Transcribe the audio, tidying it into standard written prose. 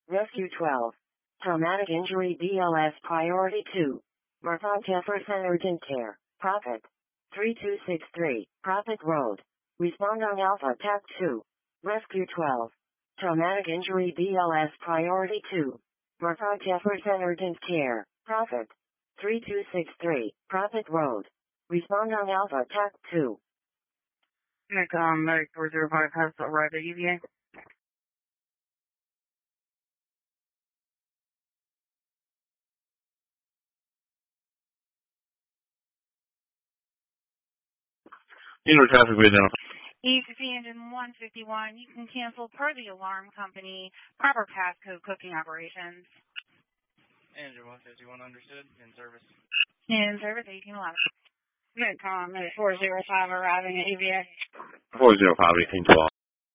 Rescue 12. Traumatic injury BLS priority 2. Murtaugh Jefferson urgent care. Prophet. 3263. Prophet Road. Respond on Alpha TAC 2. Rescue 12. Traumatic injury BLS priority 2. Murtaugh Jefferson urgent care. Prophet. 3263. Prophet Road. Respond on Alpha TAC 2. Medic 405 has arrived at UVA. Traffic with identified. ECC engine 151, you can cancel per the alarm company. Proper passcode cooking operations. Engine 151 understood. In service. In service 1811. Medic 405 arriving at UVA. 405 1812.